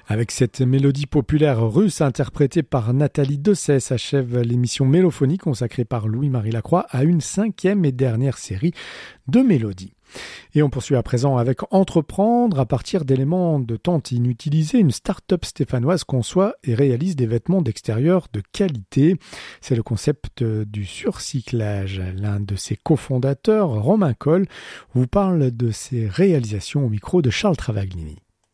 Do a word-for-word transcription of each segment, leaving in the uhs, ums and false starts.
Avec cette mélodie populaire russe interprétée par Nathalie Dessay s'achève l'émission Mélophonie consacrée par Louis-Marie Lacroix à une cinquième et dernière série de mélodies. Et on poursuit à présent avec Entreprendre. À partir d'éléments de tente inutilisés, une start-up stéphanoise conçoit et réalise des vêtements d'extérieur de qualité. C'est le concept du surcyclage. L'un de ses cofondateurs, Romain Coll, vous parle de ses réalisations au micro de Charles Travaglini.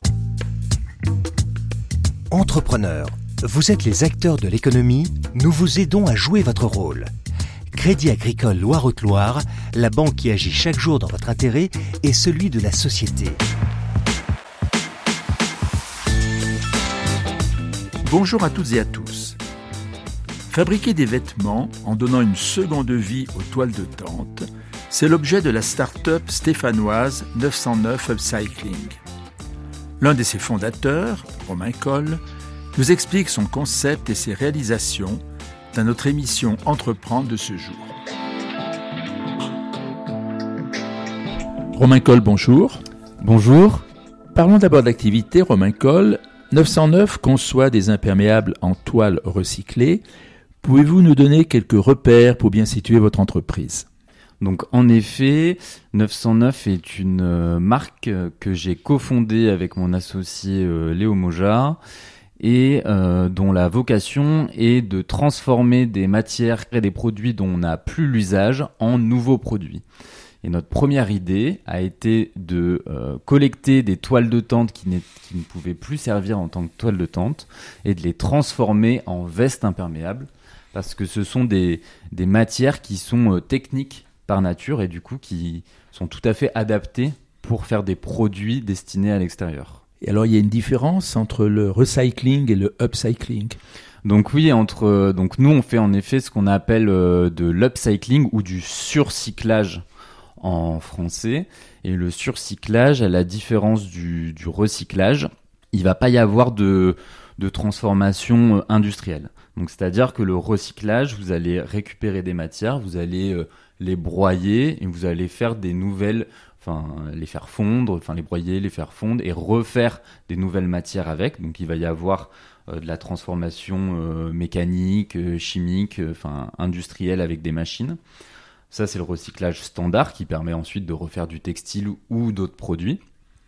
Entrepreneurs, vous êtes les acteurs de l'économie, nous vous aidons à jouer votre rôle. Crédit Agricole Loire-Haute-Loire, la banque qui agit chaque jour dans votre intérêt et celui de la société. Bonjour à toutes et à tous. Fabriquer des vêtements en donnant une seconde vie aux toiles de tente, c'est l'objet de la start-up stéphanoise neuf cent neuf Upcycling. L'un de ses fondateurs, Romain Coll, nous explique son concept et ses réalisations dans notre émission Entreprendre de ce jour. Romain Coll, bonjour. Bonjour. Parlons d'abord de l'activité. Romain Coll, neuf cent neuf conçoit des imperméables en toile recyclée. Pouvez-vous nous donner quelques repères pour bien situer votre entreprise ? Donc en effet, neuf cent neuf est une euh, marque que j'ai cofondée avec mon associé euh, Léo Moja et euh, dont la vocation est de transformer des matières et des produits dont on n'a plus l'usage en nouveaux produits. Et notre première idée a été de euh, collecter des toiles de tente qui, qui ne pouvaient plus servir en tant que toiles de tente et de les transformer en vestes imperméables parce que ce sont des, des matières qui sont euh, techniques par nature et du coup qui sont tout à fait adaptés pour faire des produits destinés à l'extérieur. Et alors il y a une différence entre le recycling et le upcycling ? Donc oui, entre donc nous on fait en effet ce qu'on appelle euh, de l'upcycling ou du surcyclage en français. Et le surcyclage, à la différence du, du recyclage, il va pas y avoir de de transformation industrielle. Donc c'est-à-dire que le recyclage, vous allez récupérer des matières, vous allez euh, les broyer et vous allez faire des nouvelles, enfin les faire fondre, enfin les broyer, les faire fondre et refaire des nouvelles matières avec. Donc il va y avoir euh, de la transformation euh, mécanique, euh, chimique, euh, enfin industrielle avec des machines. Ça c'est le recyclage standard qui permet ensuite de refaire du textile ou, ou d'autres produits.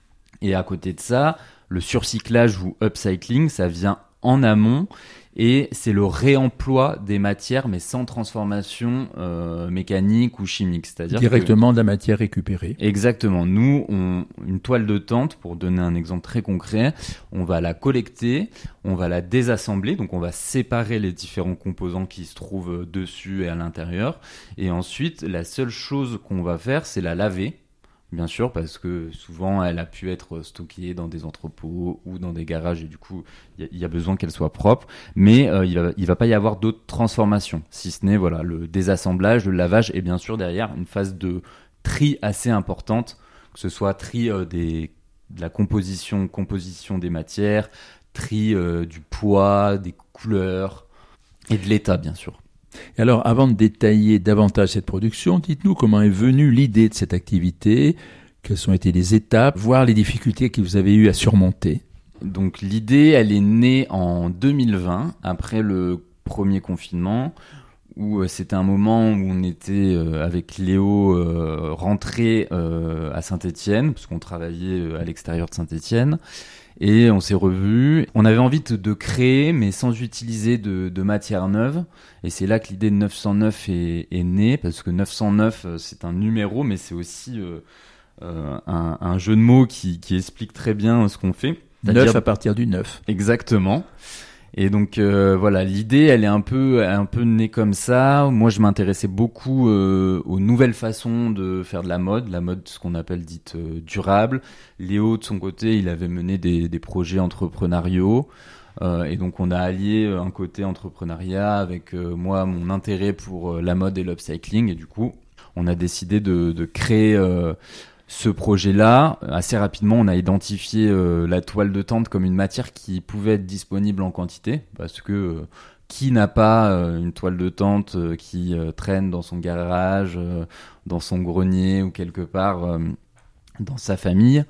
Et à côté de ça, le surcyclage ou upcycling, ça vient en amont et c'est le réemploi des matières mais sans transformation euh, mécanique ou chimique. C'est-à-dire directement que... de la matière récupérée. Exactement. Nous, on... une toile de tente, pour donner un exemple très concret, on va la collecter, on va la désassembler, donc on va séparer les différents composants qui se trouvent dessus et à l'intérieur. Et ensuite, la seule chose qu'on va faire, c'est la laver. Bien sûr, parce que souvent, elle a pu être stockée dans des entrepôts ou dans des garages et du coup, il y, y a besoin qu'elle soit propre. Mais euh, il va, il va pas y avoir d'autres transformations, si ce n'est voilà le désassemblage, le lavage et bien sûr derrière une phase de tri assez importante, que ce soit tri euh, des, de la composition, composition des matières, tri euh, du poids, des couleurs et de l'état, bien sûr. Et alors, avant de détailler davantage cette production, dites-nous comment est venue l'idée de cette activité, quelles ont été les étapes, voire les difficultés que vous avez eues à surmonter. Donc l'idée, elle est née en deux mille vingt, après le premier confinement, où euh, c'était un moment où on était euh, avec Léo euh, rentré euh, à Saint-Étienne, parce qu'on travaillait euh, à l'extérieur de Saint-Étienne. Et on s'est revus. On avait envie de, de créer, mais sans utiliser de, de matière neuve. Et c'est là que l'idée de neuf cent neuf est, est née, parce que neuf cent neuf, c'est un numéro, mais c'est aussi euh, euh, un, un jeu de mots qui, qui explique très bien ce qu'on fait. neuf à partir du neuf. Exactement. Et donc euh, voilà, l'idée, elle est un peu, un peu née comme ça. Moi, je m'intéressais beaucoup euh, aux nouvelles façons de faire de la mode, la mode ce qu'on appelle dite euh, durable. Léo, de son côté, il avait mené des, des projets entrepreneuriaux. Euh, et donc, on a allié un côté entrepreneuriat avec euh, moi, mon intérêt pour euh, la mode et l'upcycling. Et du coup, on a décidé de, de créer... Euh, ce projet-là, assez rapidement, on a identifié euh, la toile de tente comme une matière qui pouvait être disponible en quantité, parce que euh, qui n'a pas euh, une toile de tente euh, qui euh, traîne dans son garage, euh, dans son grenier ou quelque part euh, dans sa famille.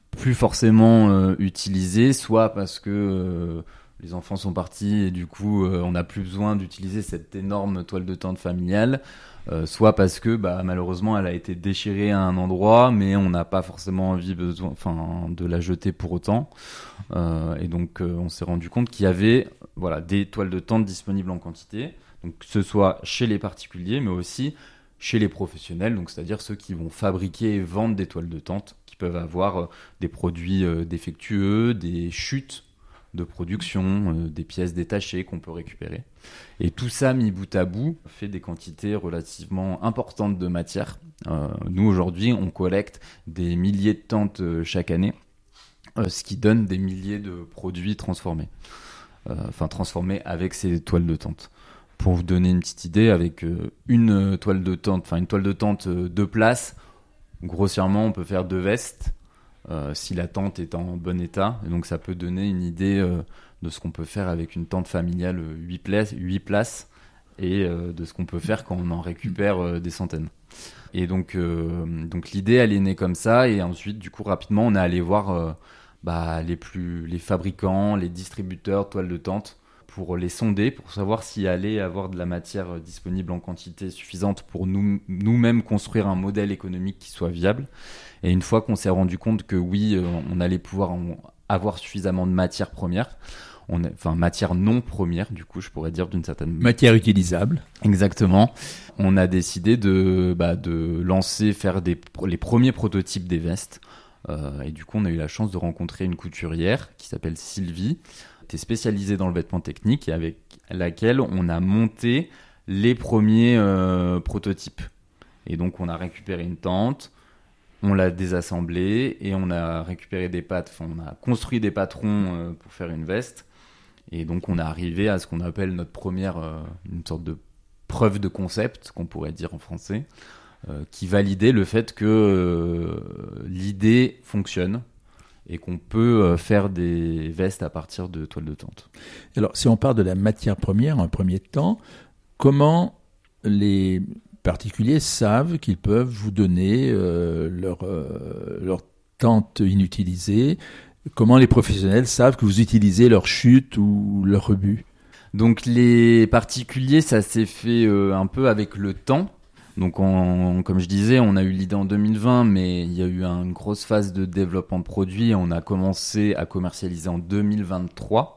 plus forcément euh, utilisées, soit parce que euh, les enfants sont partis et du coup euh, on n'a plus besoin d'utiliser cette énorme toile de tente familiale, euh, soit parce que bah, malheureusement elle a été déchirée à un endroit mais on n'a pas forcément envie besoin, enfin, de la jeter pour autant. Euh, et donc euh, on s'est rendu compte qu'il y avait voilà, des toiles de tente disponibles en quantité, donc que ce soit chez les particuliers mais aussi chez les professionnels, donc c'est-à-dire ceux qui vont fabriquer et vendre des toiles de tente, qui peuvent avoir euh, des produits euh, défectueux, des chutes de production, euh, des pièces détachées qu'on peut récupérer. Et tout ça mis bout à bout fait des quantités relativement importantes de matière. Euh, nous aujourd'hui on collecte des milliers de tentes euh, chaque année, euh, ce qui donne des milliers de produits transformés. Euh, enfin transformés avec ces toiles de tente. Pour vous donner une petite idée, avec euh, une toile de tente, enfin une toile de tente euh, deux places, grossièrement on peut faire deux vestes. Euh, si la tente est en bon état, et donc ça peut donner une idée euh, de ce qu'on peut faire avec une tente familiale huit places, huit places et euh, de ce qu'on peut faire quand on en récupère euh, des centaines. Et donc, euh, donc l'idée elle est née comme ça, et ensuite du coup rapidement on est allé voir euh, bah, les, plus, les fabricants, les distributeurs de toiles de tente pour les sonder, pour savoir s'il allait avoir de la matière disponible en quantité suffisante pour nous, nous-mêmes construire un modèle économique qui soit viable. Et une fois qu'on s'est rendu compte que oui, on allait pouvoir avoir suffisamment de matières premières, on est, enfin matières non premières, du coup, je pourrais dire d'une certaine matière utilisable. Exactement. On a décidé de, bah, de lancer, faire des, les premiers prototypes des vestes. Euh, et du coup, on a eu la chance de rencontrer une couturière qui s'appelle Sylvie, qui est spécialisée dans le vêtement technique et avec laquelle on a monté les premiers euh, prototypes. Et donc, on a récupéré une tente. On l'a désassemblé et on a récupéré des pattes, enfin on a construit des patrons euh, pour faire une veste. Et donc on est arrivé à ce qu'on appelle notre première, euh, une sorte de preuve de concept, qu'on pourrait dire en français, euh, qui validait le fait que euh, l'idée fonctionne et qu'on peut euh, faire des vestes à partir de toiles de tente. Alors si on part de la matière première en un premier temps, comment les particuliers savent qu'ils peuvent vous donner euh, leur, euh, leur tente inutilisée? Comment les professionnels savent que vous utilisez leur chute ou leur rebut? Donc les particuliers, ça s'est fait euh, un peu avec le temps. Donc on, comme je disais, on a eu l'idée en deux mille vingt, mais il y a eu une grosse phase de développement de produits. On a commencé à commercialiser en deux mille vingt-trois.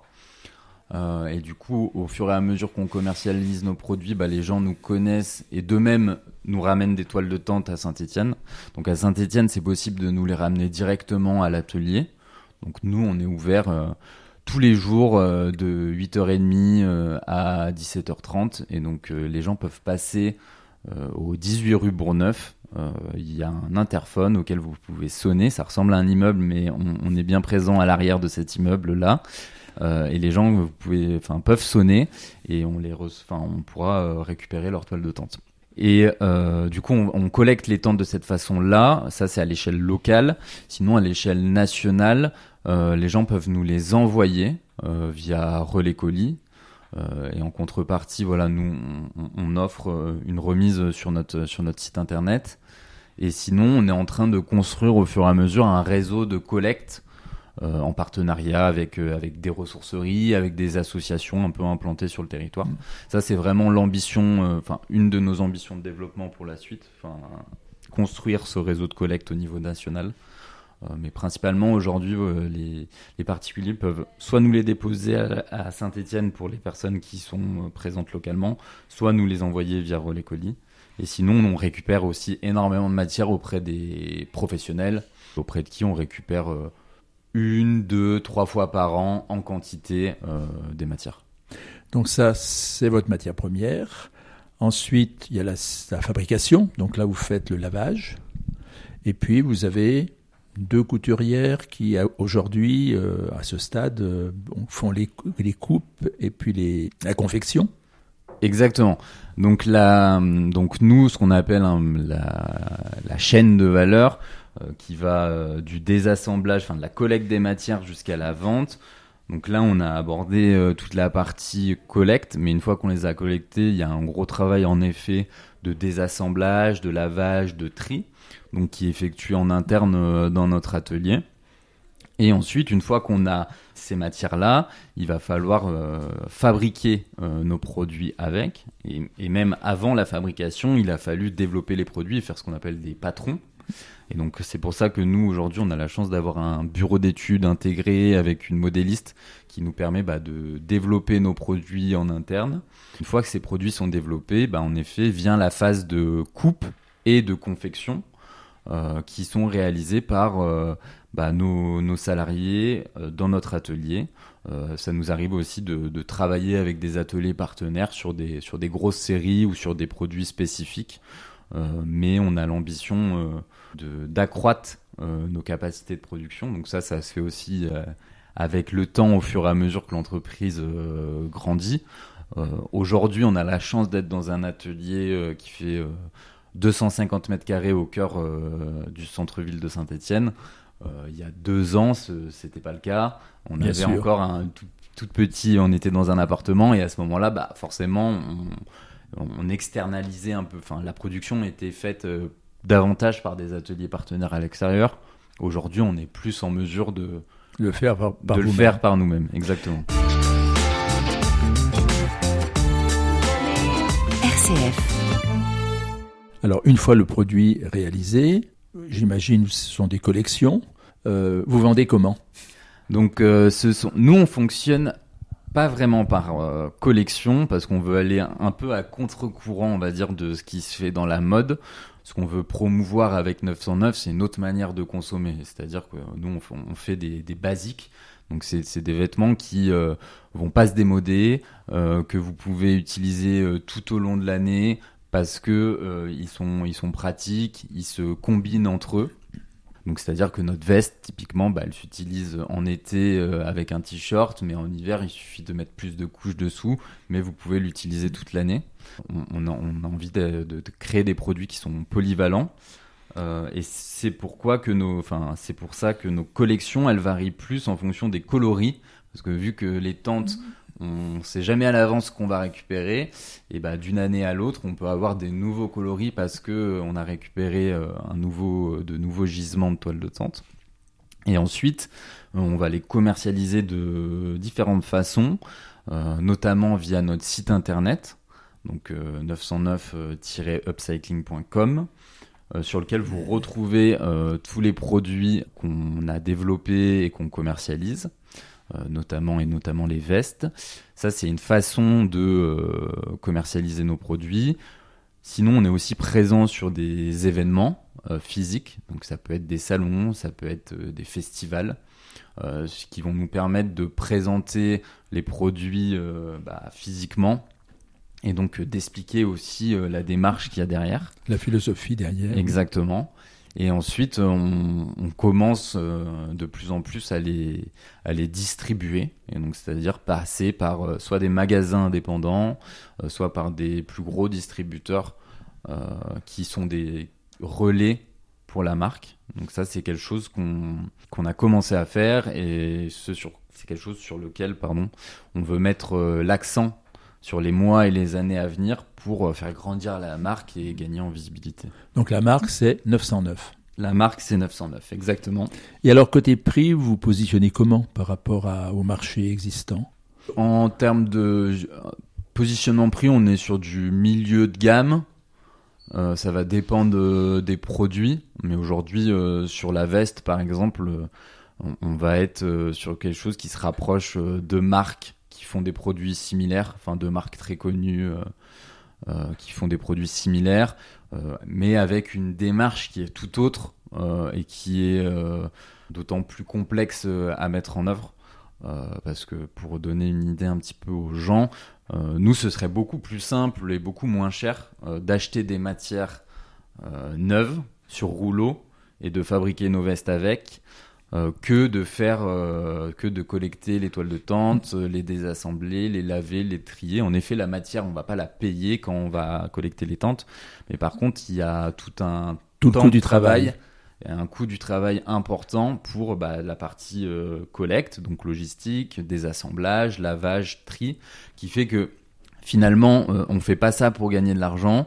Euh, et du coup, au fur et à mesure qu'on commercialise nos produits, bah, les gens nous connaissent et d'eux-mêmes nous ramènent des toiles de tente à Saint-Étienne. Donc à Saint-Étienne, c'est possible de nous les ramener directement à l'atelier. Donc nous, on est ouvert euh, tous les jours euh, de huit heures trente euh, à dix-sept heures trente. Et donc euh, les gens peuvent passer euh, au dix-huit rue Bourgneuf. Euh, il y a un interphone auquel vous pouvez sonner. Ça ressemble à un immeuble, mais on, on est bien présent à l'arrière de cet immeuble-là. Euh, et les gens vous pouvez, enfin, peuvent sonner et on, les re- enfin, on pourra euh, récupérer leur toile de tente. Et euh, du coup, on, on collecte les tentes de cette façon-là. Ça, c'est à l'échelle locale. Sinon, à l'échelle nationale, euh, les gens peuvent nous les envoyer euh, via relais colis. Euh, et en contrepartie, voilà, nous, on, on offre une remise sur notre, sur notre site internet. Et sinon, on est en train de construire au fur et à mesure un réseau de collecte Euh, en partenariat avec, euh, avec des ressourceries, avec des associations un peu implantées sur le territoire. Mmh. Ça, c'est vraiment l'ambition, enfin euh, une de nos ambitions de développement pour la suite, construire ce réseau de collecte au niveau national. Euh, mais principalement, aujourd'hui, euh, les, les particuliers peuvent soit nous les déposer à, à Saint-Étienne pour les personnes qui sont euh, présentes localement, soit nous les envoyer via relais colis. Et sinon, on récupère aussi énormément de matière auprès des professionnels, auprès de qui on récupère euh, une, deux, trois fois par an en quantité euh, des matières. Donc ça, c'est votre matière première. Ensuite, il y a la, la fabrication. Donc là, vous faites le lavage. Et puis, vous avez deux couturières qui, aujourd'hui, euh, à ce stade, euh, font les, les coupes et puis les, la confection. Exactement. Donc, la, donc nous, ce qu'on appelle hein, la, la chaîne de valeur, euh, qui va euh, du désassemblage, enfin de la collecte des matières jusqu'à la vente. Donc là, on a abordé euh, toute la partie collecte, mais une fois qu'on les a collectés, il y a un gros travail en effet de désassemblage, de lavage, de tri, donc qui est effectué en interne euh, dans notre atelier. Et ensuite, une fois qu'on a ces matières-là, il va falloir euh, fabriquer euh, nos produits avec. Et, et même avant la fabrication, il a fallu développer les produits et faire ce qu'on appelle des patrons. Et donc, c'est pour ça que nous, aujourd'hui, on a la chance d'avoir un bureau d'études intégré avec une modéliste qui nous permet bah, de développer nos produits en interne. Une fois que ces produits sont développés, bah, en effet, vient la phase de coupe et de confection euh, qui sont réalisées par euh, bah, nos, nos salariés euh, dans notre atelier. Euh, ça nous arrive aussi de, de travailler avec des ateliers partenaires sur des, sur des grosses séries ou sur des produits spécifiques. Euh, mais on a l'ambition euh, de, d'accroître euh, nos capacités de production. Donc ça, ça se fait aussi euh, avec le temps au fur et à mesure que l'entreprise euh, grandit. Euh, aujourd'hui, on a la chance d'être dans un atelier euh, qui fait euh, deux cent cinquante mètres carrés au cœur euh, du centre-ville de Saint-Étienne. Euh, il y a deux ans, ce, c'était pas le cas. On Bien avait sûr. encore un tout, tout petit, on était dans un appartement et à ce moment-là, bah, forcément, on, on externalisait un peu. Enfin, la production était faite euh, davantage par des ateliers partenaires à l'extérieur. Aujourd'hui, on est plus en mesure de Le faire par, par de le vous-même. faire par nous-mêmes, exactement. R C F. Alors, une fois le produit réalisé, j'imagine que ce sont des collections. Euh, vous vendez comment ? Donc, euh, ce sont... nous, on fonctionne pas vraiment par euh, collection parce qu'on veut aller un peu à contre-courant, on va dire, de ce qui se fait dans la mode. Ce qu'on veut promouvoir avec neuf cent neuf, c'est une autre manière de consommer. C'est-à-dire que nous, on fait, on fait des, des basiques. Donc, c'est, c'est des vêtements qui euh, vont pas se démoder, euh, que vous pouvez utiliser euh, tout au long de l'année parce que euh, ils sont, ils sont pratiques, ils se combinent entre eux. Donc, c'est-à-dire que notre veste, typiquement, bah, elle s'utilise en été euh, avec un t-shirt, mais en hiver, il suffit de mettre plus de couches dessous, mais vous pouvez l'utiliser toute l'année. On, on, a, on a envie de, de, de créer des produits qui sont polyvalents, euh, et c'est pourquoi que nos, enfin, c'est pour ça que nos collections, elles varient plus en fonction des coloris, parce que vu que les tentes, on ne sait jamais à l'avance ce qu'on va récupérer, et bah, d'une année à l'autre, on peut avoir des nouveaux coloris parce que on a récupéré euh, un nouveau, de nouveaux gisements de toile de tente. Et ensuite, on va les commercialiser de différentes façons, euh, notamment via notre site internet, donc euh, neuf cent neuf tiret upcycling point com, euh, sur lequel vous retrouvez euh, tous les produits qu'on a développés et qu'on commercialise. Euh, notamment et notamment les vestes. Ça, c'est une façon de euh, commercialiser nos produits. Sinon, on est aussi présent sur des événements euh, physiques. Donc, ça peut être des salons, ça peut être euh, des festivals, euh, qui vont nous permettre de présenter les produits euh, bah, physiquement et donc euh, d'expliquer aussi euh, la démarche qu'il y a derrière. La philosophie derrière. Exactement. Et ensuite, on, on commence euh, de plus en plus à les, à les distribuer. Et donc, c'est-à-dire passer par euh, soit des magasins indépendants, euh, soit par des plus gros distributeurs euh, qui sont des relais pour la marque. Donc ça, c'est quelque chose qu'on, qu'on a commencé à faire et ce sur, c'est quelque chose sur lequel pardon, on veut mettre euh, l'accent sur les mois et les années à venir pour faire grandir la marque et gagner en visibilité. Donc la marque, c'est neuf cent neuf. La marque, c'est neuf cent neuf, exactement. Et alors, côté prix, vous vous positionnez comment par rapport à, au marché existant ? En termes de positionnement prix, on est sur du milieu de gamme. Euh, ça va dépendre euh, des produits. Mais aujourd'hui, euh, sur la veste, par exemple, euh, on, on va être euh, sur quelque chose qui se rapproche euh, de marques qui font des produits similaires, enfin de marques très connues euh, euh, qui font des produits similaires, euh, mais avec une démarche qui est tout autre euh, et qui est euh, d'autant plus complexe euh, à mettre en œuvre. Euh, parce que pour donner une idée un petit peu aux gens, euh, nous ce serait beaucoup plus simple et beaucoup moins cher euh, d'acheter des matières euh, neuves sur rouleau et de fabriquer nos vestes avec. Euh, que de faire, euh, que de collecter les toiles de tente, euh, les désassembler, les laver, les trier. En effet, la matière, on va pas la payer quand on va collecter les tentes, mais par contre, il y a tout un Tout le temps coût de du travail. et un coût du travail important pour bah, la partie euh, collecte, donc logistique, désassemblage, lavage, tri, qui fait que finalement, euh, on fait pas ça pour gagner de l'argent.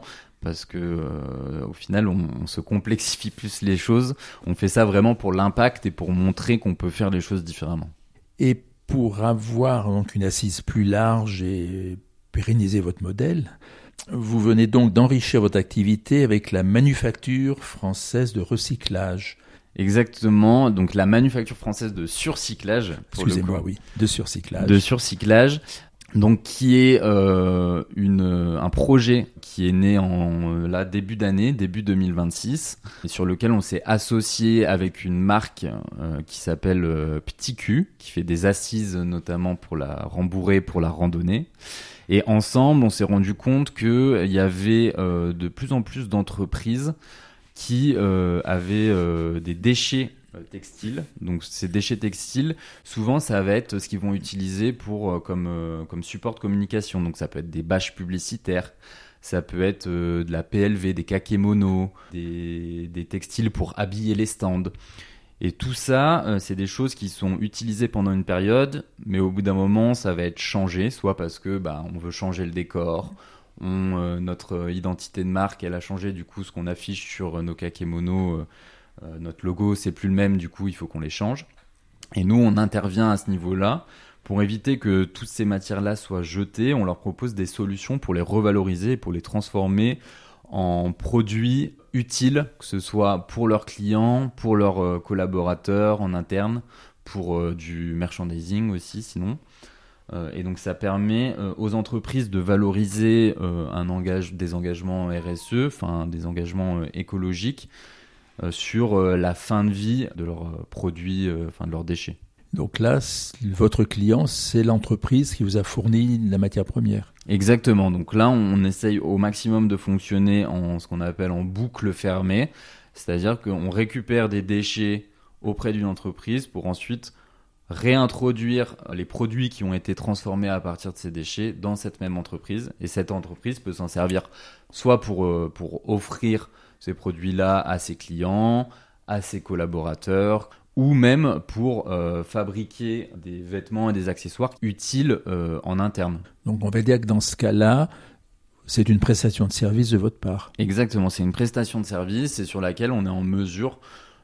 parce que euh, au final on, on se complexifie plus les choses. On fait ça vraiment pour l'impact et pour montrer qu'on peut faire les choses différemment. Et pour avoir donc une assise plus large et pérenniser votre modèle, vous venez donc d'enrichir votre activité avec la manufacture française de recyclage. Exactement, donc la manufacture française de surcyclage. Pour Excusez-moi, le coup, oui, de surcyclage. De surcyclage, donc qui est euh, une, un projet qui est né en là début d'année, début deux mille vingt-six, et sur lequel on s'est associé avec une marque euh, qui s'appelle euh, Petit Cul, qui fait des assises notamment pour la rembourrée, pour la randonnée. Et ensemble, on s'est rendu compte qu'il y avait euh, de plus en plus d'entreprises qui euh, avaient euh, des déchets euh, textiles. Donc ces déchets textiles, souvent ça va être ce qu'ils vont utiliser pour, euh, comme, euh, comme support de communication. Donc ça peut être des bâches publicitaires, ça peut être euh, de la P L V, des kakémonos, des, des textiles pour habiller les stands. Et tout ça, euh, c'est des choses qui sont utilisées pendant une période, mais au bout d'un moment, ça va être changé, soit parce que bah, on veut changer le décor, on, euh, notre identité de marque, elle a changé, du coup, ce qu'on affiche sur nos kakémonos, euh, euh, notre logo, c'est plus le même, du coup, il faut qu'on les change. Et nous, on intervient à ce niveau-là pour éviter que toutes ces matières-là soient jetées. On leur propose des solutions pour les revaloriser, pour les transformer en produits utiles, que ce soit pour leurs clients, pour leurs euh, collaborateurs en interne, pour euh, du merchandising aussi sinon. Euh, et donc ça permet euh, aux entreprises de valoriser euh, un engage, des engagements R S E, enfin des engagements euh, écologiques euh, sur euh, la fin de vie de leurs euh, produits, euh, enfin de leurs déchets. Donc là, votre client, c'est l'entreprise qui vous a fourni la matière première. Exactement. Donc là, on essaye au maximum de fonctionner en ce qu'on appelle en boucle fermée. C'est-à-dire qu'on récupère des déchets auprès d'une entreprise pour ensuite réintroduire les produits qui ont été transformés à partir de ces déchets dans cette même entreprise. Et cette entreprise peut s'en servir soit pour, euh, pour offrir ces produits-là à ses clients, à ses collaborateurs, ou même pour euh, fabriquer des vêtements et des accessoires utiles euh, en interne. Donc on va dire que dans ce cas-là, c'est une prestation de service de votre part. Exactement, c'est une prestation de service et sur laquelle on est en mesure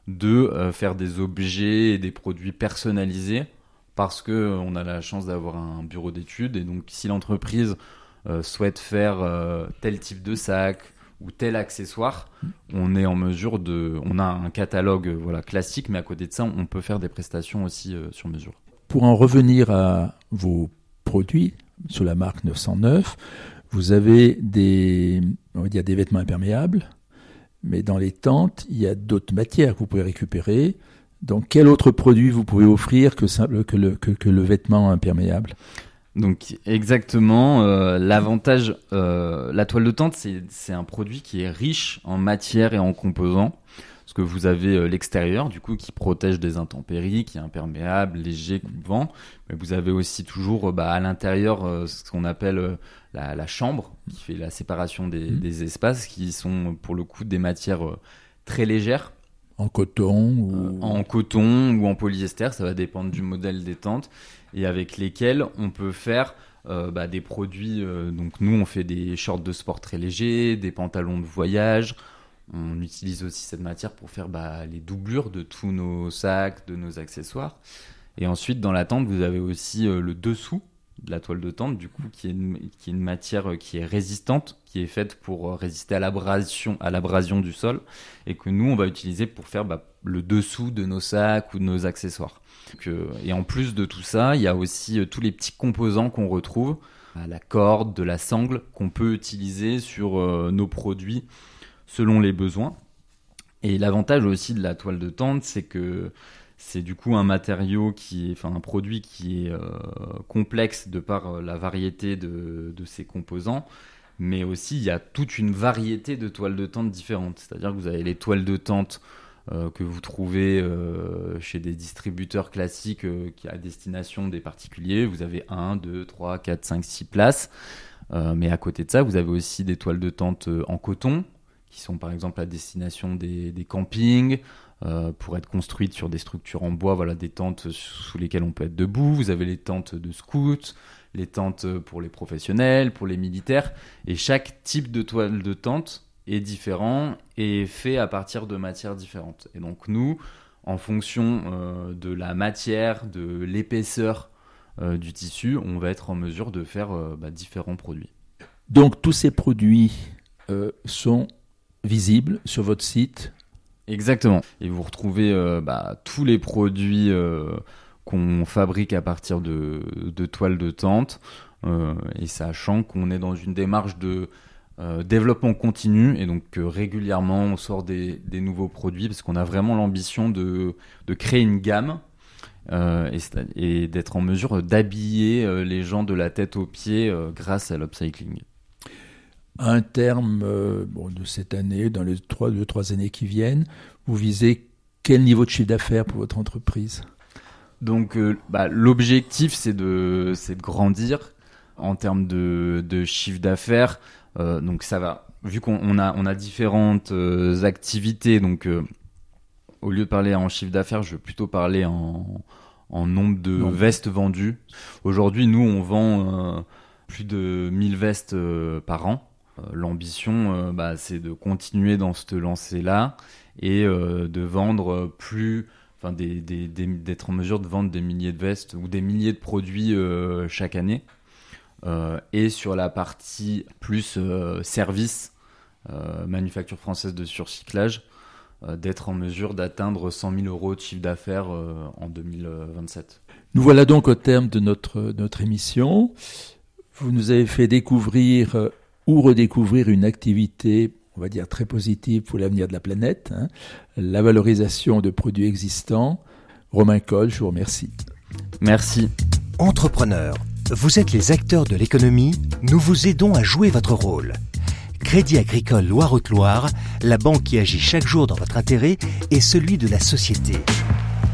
de euh, faire des objets et des produits personnalisés parce qu'on a la chance d'avoir un bureau d'études. Et donc si l'entreprise euh, souhaite faire euh, tel type de sac ou tel accessoire, on est en mesure de... On a un catalogue voilà, classique, mais à côté de ça, on peut faire des prestations aussi euh, sur mesure. Pour en revenir à vos produits sur la marque neuf cent neuf, vous avez des, on va dire des vêtements imperméables, mais dans les tentes, il y a d'autres matières que vous pouvez récupérer. Donc, quel autre produit vous pouvez offrir que, simple, que, le, que, que le vêtement imperméable ? Donc exactement, euh, l'avantage, euh, la toile de tente, c'est, c'est un produit qui est riche en matière et en composants, parce que vous avez euh, l'extérieur, du coup, qui protège des intempéries, qui est imperméable, léger, coupe-vent, mais vous avez aussi toujours euh, bah, à l'intérieur euh, ce qu'on appelle euh, la, la chambre, qui fait la séparation des, mmh. des espaces, qui sont pour le coup des matières euh, très légères. En coton ou... euh, En coton ou en polyester, ça va dépendre du modèle des tentes, et avec lesquels on peut faire euh, bah, des produits. Euh, donc nous, on fait des shorts de sport très légers, des pantalons de voyage. On utilise aussi cette matière pour faire bah, les doublures de tous nos sacs, de nos accessoires. Et ensuite, dans la tente, vous avez aussi euh, le dessous de la toile de tente, du coup, qui est une, qui est une matière qui est résistante, qui est faite pour résister à l'abrasion, à l'abrasion du sol, et que nous, on va utiliser pour faire bah, le dessous de nos sacs ou de nos accessoires. Donc, euh, et en plus de tout ça, il y a aussi euh, tous les petits composants qu'on retrouve, à la corde, de la sangle, qu'on peut utiliser sur euh, nos produits selon les besoins. Et l'avantage aussi de la toile de tente, c'est que c'est du coup un matériau qui est, enfin un produit qui est euh, complexe de par la variété de, de ses composants, mais aussi il y a toute une variété de toiles de tente différentes. C'est-à-dire que vous avez les toiles de tente euh, que vous trouvez euh, chez des distributeurs classiques euh, qui à destination des particuliers. Vous avez un, deux, trois, quatre, cinq, six places. Euh, mais à côté de ça, vous avez aussi des toiles de tente en coton, qui sont par exemple à destination des, des campings, euh, pour être construites sur des structures en bois, voilà, des tentes sous lesquelles on peut être debout. Vous avez les tentes de scouts, les tentes pour les professionnels, pour les militaires. Et chaque type de toile de tente est différent et est fait à partir de matières différentes. Et donc nous, en fonction euh, de la matière, de l'épaisseur euh, du tissu, on va être en mesure de faire euh, bah, différents produits. Donc tous ces produits euh, sont visibles sur votre site ? Exactement. Et vous retrouvez euh, bah, tous les produits euh, qu'on fabrique à partir de, de toiles de tente, euh, et sachant qu'on est dans une démarche de euh, développement continu, et donc euh, régulièrement on sort des, des nouveaux produits, parce qu'on a vraiment l'ambition de, de créer une gamme euh, et, et d'être en mesure d'habiller euh, les gens de la tête aux pieds euh, grâce à l'upcycling. Un terme euh, bon, de cette année, dans les trois, deux, trois années qui viennent, vous visez quel niveau de chiffre d'affaires pour votre entreprise ? Donc euh, bah, l'objectif c'est de, c'est de grandir en termes de, de chiffre d'affaires. Euh, donc ça va, vu qu'on on a, on a différentes euh, activités, donc euh, au lieu de parler en chiffre d'affaires, je vais plutôt parler en, en nombre de non. vestes vendues. Aujourd'hui, nous on vend euh, plus de mille vestes euh, par an. L'ambition, euh, bah, c'est de continuer dans cette lancée-là et euh, de vendre plus, enfin, des, des, des, d'être en mesure de vendre des milliers de vestes ou des milliers de produits euh, chaque année. Euh, et sur la partie plus euh, service, euh, manufacture française de surcyclage, euh, d'être en mesure d'atteindre cent mille euros de chiffre d'affaires euh, en deux mille vingt-sept. Nous voilà donc au terme de notre, notre émission. Vous nous avez fait découvrir euh, ou redécouvrir une activité, on va dire, très positive pour l'avenir de la planète, hein, la valorisation de produits existants. Romain Coll, je vous remercie. Merci. Entrepreneurs, vous êtes les acteurs de l'économie, nous vous aidons à jouer votre rôle. Crédit Agricole Loire-Haute-Loire, la banque qui agit chaque jour dans votre intérêt et celui de la société.